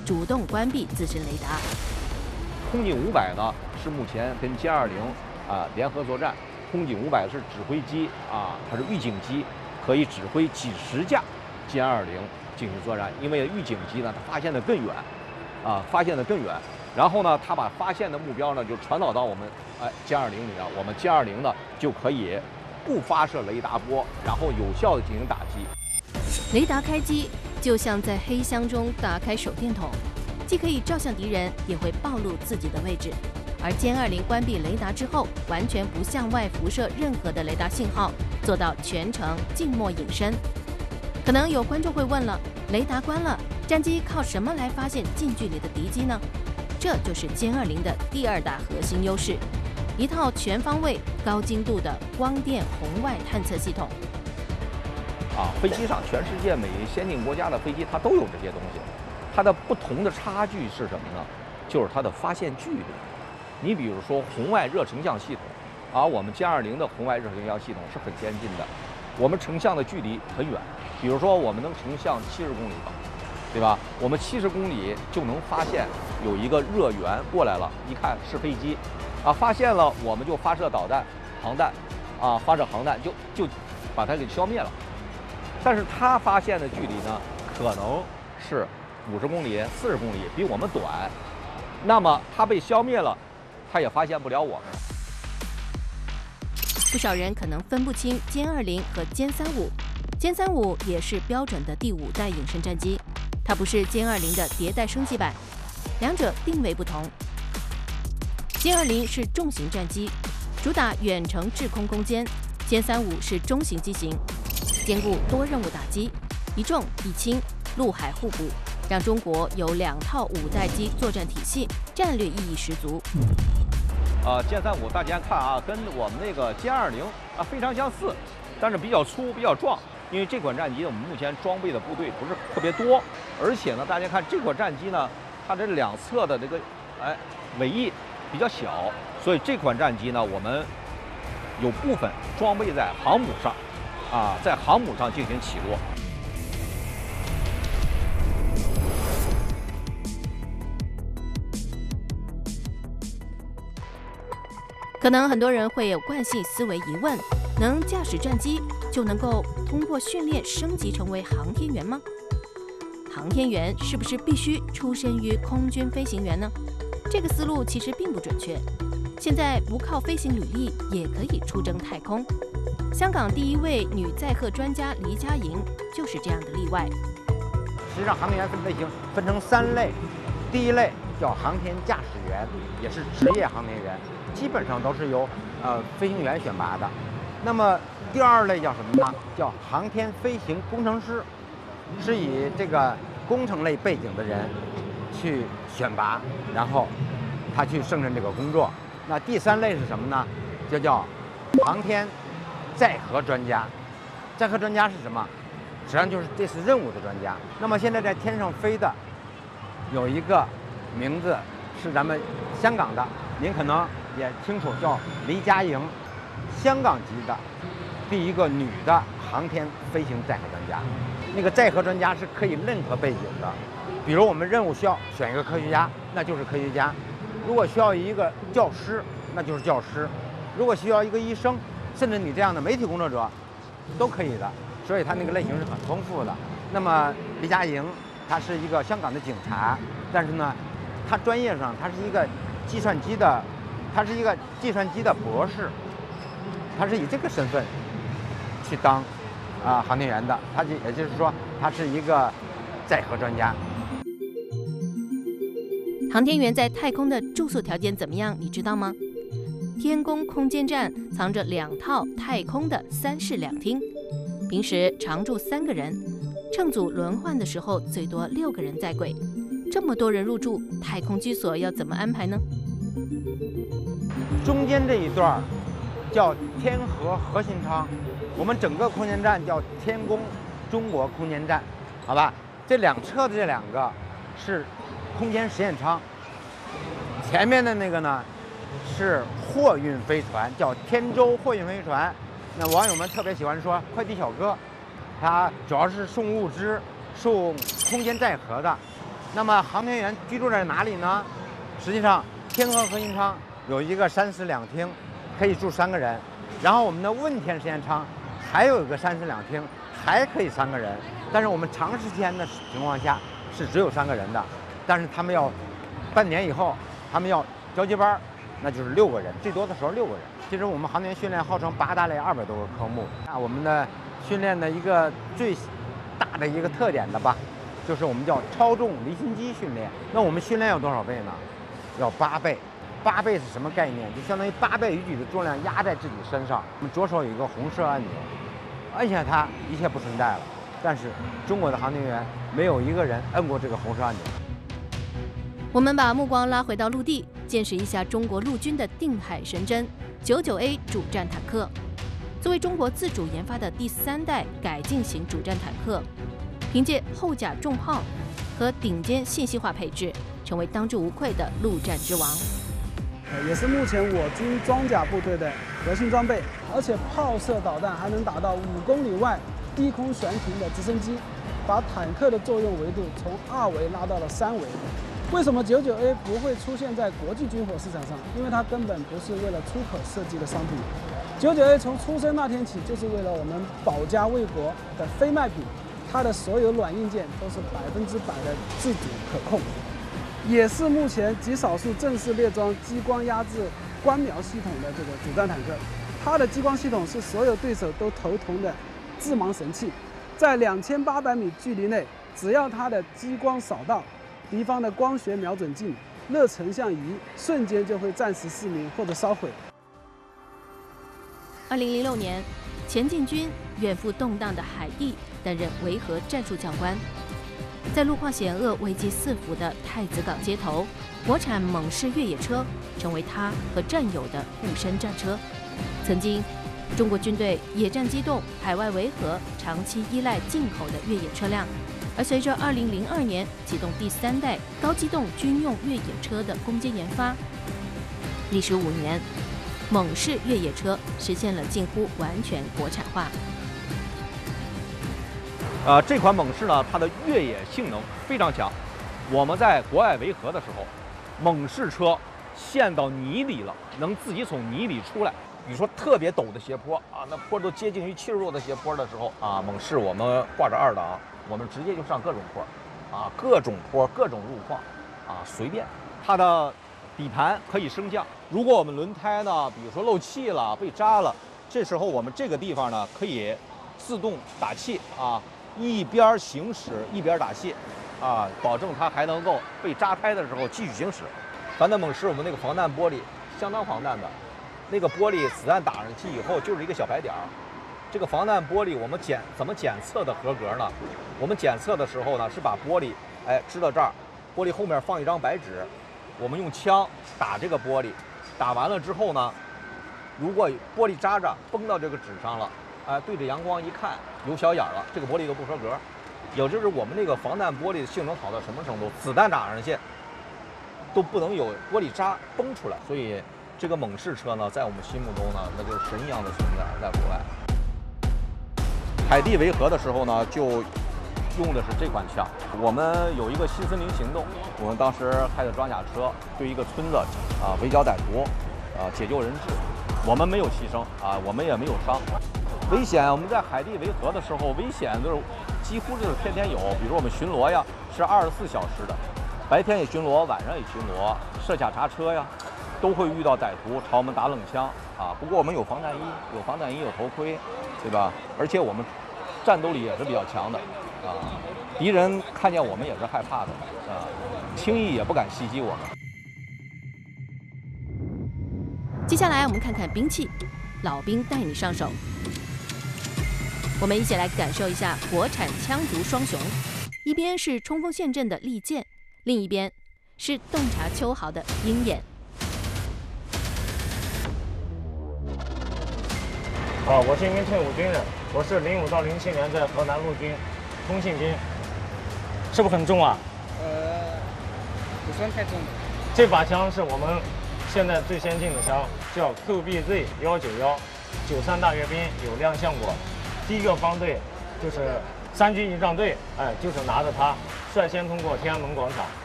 主动关闭自身雷达。 空警500呢是目前跟歼20联合作战。空警500是指挥机它是预警机，可以指挥几十架歼20进行作战。因为预警机呢，它发现的更远，然后呢，它把发现的目标呢就传导到我们歼20里了。我们歼20呢就可以不发射雷达波，然后有效的进行打击。 雷达开机就像在黑箱中打开手电筒，既可以照向敌人，也会暴露自己的位置。而歼20关闭雷达之后，完全不向外辐射任何的雷达信号，做到全程静默隐身。可能有观众会问了，雷达关了，战机靠什么来发现近距离的敌机呢？这就是歼20的第2大核心优势，一套全方位、高精度的光电红外探测系统。 飞机上全世界每一先进国家的飞机它都有这些东西，它的不同的差距是什么呢？就是它的发现距离。你比如说红外热成像系统，我们歼20的红外热成像系统是很先进的，我们成像的距离很远，比如说我们能成像70公里吧，对吧？我们70公里就能发现有一个热源过来了，一看是飞机，发现了我们就发射导弹、航弹，发射航弹就把它给消灭了。但是它发现的距离呢，可能是50公里、40公里，比我们短，那么它被消灭了。他也发现不了我们。 不少人可能分不清歼20和歼35，歼35也是标准的第5代隐身战机，它不是歼20的迭代升级版，两者定位不同。歼20是重型战机，主打远程制空攻坚；歼35是中型机型，兼顾多任务打击，一重一轻，陆海互补，让中国有2套5代机作战体系，战略意义十足。 歼35大家看跟我们那个歼20非常相似，但是比较粗、比较壮。因为这款战机我们目前装备的部队不是特别多，而且呢，大家看这款战机呢，它这2侧的这个尾翼比较小，所以这款战机呢，我们有部分装备在航母上，在航母上进行起落。 可能很多人会有惯性思维疑问：能驾驶战机就能够通过训练升级成为航天员吗？航天员是不是必须出身于空军飞行员呢？这个思路其实并不准确。现在不靠飞行履历也可以出征太空。香港第一位女载荷专家黎佳莹就是这样的例外。 实际上，航天员分成3类，第一类叫航天驾驶员，也是职业航天员。基本上都是由飞行员选拔的。那么第2类叫什么呢？叫航天飞行工程师，是以这个工程类背景的人去选拔，然后他去胜任这个工作。那第3类是什么呢？就叫航天载荷专家。载荷专家是什么？实际上就是这次任务的专家。那么现在在天上飞的有一个名字是咱们香港的，您可能也清楚，叫黎佳莹，香港籍的第一个女的航天飞行载荷专家。那个载荷专家是可以任何背景的，比如我们任务需要选一个科学家，那就是科学家；如果需要一个教师，那就是教师；如果需要一个医生，甚至你这样的媒体工作者，都可以的。所以它那个类型是很丰富的。那么黎佳莹，她是一个香港的警察，但是呢，她专业上她是一个计算机的博士，他是以这个身份去当航天员的。也就是说，他是一个载荷专家。 航天员在太空的住宿条件怎么样？你知道吗？天宫空间站藏着2套太空的3室2厅，平时常住3个人，乘组轮换的时候最多6个人在轨。这么多人入住，太空居所要怎么安排呢？ 中间这一段叫天河核心舱，我们整个空间站叫天宫中国空间站，好吧？这2侧的这2个是空间实验舱，前面的那个呢是货运飞船，叫天舟货运飞船。那网友们特别喜欢说快递小哥，它主要是送物资、送空间载荷的。 那么航天员居住在哪里呢？实际上，天河核心舱有一个3室2厅，可以住3个人。然后我们的问天实验舱还有一个3室2厅，还可以3个人。但是我们长时间的情况下是只有3个人的。但是他们要半年以后，他们要交接班，那就是6个人，最多的时候6个人。其实我们航天员训练号称8大类200多个科目。那我们的训练的一个最大的一个特点的吧，就是我们叫超重离心机训练。那我们训练要多少倍呢？要8倍。8倍是什么概念？就相当于8倍于己的重量压在自己身上。我们左手有一个红色按钮，按下它，一切不存在了。但是中国的航天员没有一个人摁过这个红色按钮。 我们把目光拉回到陆地，见识一下中国陆军的定海神针99A 主战坦克。作为中国自主研发的第3代改进型主战坦克，凭借后甲重炮和顶尖信息化配置，成为当之无愧的陆战之王。 也是目前我军装甲部队的核心装备，而且炮射导弹还能达到5公里外低空悬停的直升机，把坦克的作用维度从2维拉到了3维。为什么99A 不会出现在国际军火市场上？因为它根本不是为了出口设计的商品。99A 从出生那天起就是为了我们保家卫国的非卖品，它的所有软硬件都是100%的自主可控。也是目前极少数正式列装激光压制观瞄系统的这个主战坦克，它的激光系统是所有对手都头疼的致盲神器，在2800米距离内，只要它的激光扫到敌方的光学瞄准镜、热成像仪，瞬间就会暂时失明或者烧毁。 2006年，前进军远赴动荡的海地，担任维和战术教官。在路况险恶、危机四伏的太子港街头，国产猛士越野车成为他和战友的护身战车。曾经，中国军队野战机动、海外维和长期依赖进口的越野车辆，而随着2002年启动第3代高机动军用越野车的攻坚研发，历时5年，猛士越野车实现了近乎完全国产化。 这款猛士呢，它的越野性能非常强。我们在国外维和的时候，猛士车陷到泥里了，能自己从泥里出来。比如说特别陡的斜坡啊，那坡都接近于70度的斜坡的时候啊，猛士我们挂着2档，我们直接就上各种坡，啊，各种坡、各种路况，啊，随便。它的底盘可以升降。如果我们轮胎呢，比如说漏气了、被扎了，这时候我们这个地方呢可以自动打气啊。一边行驶一边打气，啊，保证它还能够被扎胎的时候继续行驶。咱的猛士，我们那个防弹玻璃相当防弹的，那个玻璃子弹打上去以后就是一个小白点儿。这个防弹玻璃我们怎么检测的合格呢？我们检测的时候呢是把玻璃支到这儿，玻璃后面放一张白纸，我们用枪打这个玻璃，打完了之后呢，如果玻璃渣渣崩到这个纸上了。对着阳光一看有小眼了，这个玻璃都不合格。也就是我们那个防弹玻璃的性能好到什么程度？子弹打上去都不能有玻璃渣崩出来。所以这个猛士车呢，在我们心目中呢，那就是神一样的存在，在国外。海地维和的时候呢，就用的是这款枪。我们有一个新森林行动，我们当时开着装甲车对一个村子围剿歹徒，解救人质。我们没有牺牲啊，我们也没有伤。危险，我们在海地维和的时候，危险就是几乎就是天天有。比如我们巡逻呀，是24小时的，白天也巡逻，晚上也巡逻，设卡查车呀，都会遇到歹徒朝我们打冷枪啊。不过我们有防弹衣，有头盔，对吧？而且我们战斗力也是比较强的啊，敌人看见我们也是害怕的啊，轻易也不敢袭击我们。 接下来我们看看兵器，老兵带你上手。我们一起来感受一下国产枪族双雄，一边是冲锋陷阵的利剑，另一边是洞察秋毫的鹰眼。 我是一名退伍军人，我是05到07年在河南陆军通信兵，是不是很重啊？ 不算太重。 这把枪是我们现在最先进的枪，叫 QBZ191，93大阅兵有亮相过。第一个方队就是3军仪仗队，就是拿着它率先通过天安门广场